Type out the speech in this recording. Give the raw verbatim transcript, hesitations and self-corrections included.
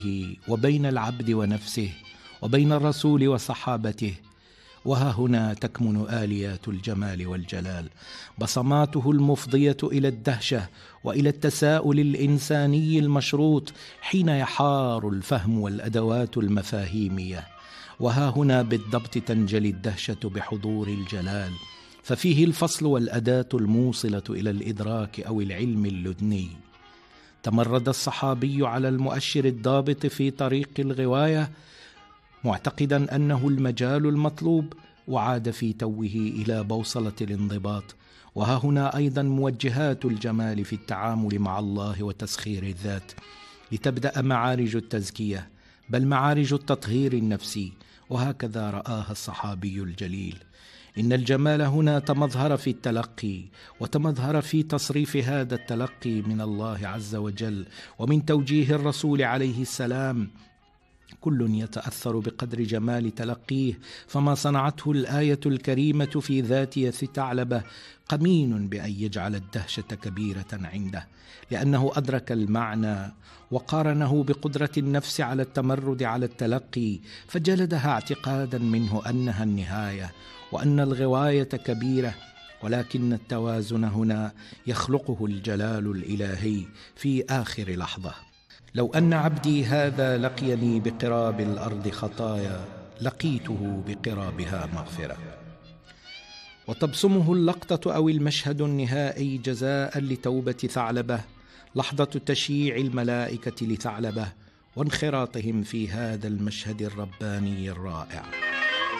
وبين العبد ونفسه وبين الرسول وصحابته. وها هنا تكمن آليات الجمال والجلال، بصماته المفضية إلى الدهشة وإلى التساؤل الإنساني المشروط حين يحار الفهم والأدوات المفاهيمية. وها هنا بالضبط تنجلي الدهشة بحضور الجلال، ففيه الفصل والأداة الموصلة إلى الإدراك أو العلم اللدني. تمرد الصحابي على المؤشر الضابط في طريق الغواية معتقدا أنه المجال المطلوب، وعاد في توه إلى بوصلة الانضباط. وها هنا أيضا موجهات الجمال في التعامل مع الله وتسخير الذات، لتبدأ معارج التزكية، بل معارج التطهير النفسي. وهكذا رآها الصحابي الجليل. إن الجمال هنا تمظهر في التلقي، وتمظهر في تصريف هذا التلقي من الله عز وجل ومن توجيه الرسول عليه السلام. كل يتأثر بقدر جمال تلقيه، فما صنعته الآية الكريمة في ذاتية ثعلبة قمين بأن يجعل الدهشة كبيرة عنده، لأنه أدرك المعنى وقارنه بقدرة النفس على التمرد على التلقي، فجلدها اعتقادا منه أنها النهاية وأن الغواية كبيرة. ولكن التوازن هنا يخلقه الجلال الإلهي في آخر لحظة. لو أن عبدي هذا لقيني بقراب الأرض خطايا، لقيته بقرابها مغفرة. وتبصمه اللقطة أو المشهد النهائي جزاء لتوبة ثعلبة، لحظة تشييع الملائكة لثعلبة وانخراطهم في هذا المشهد الرباني الرائع.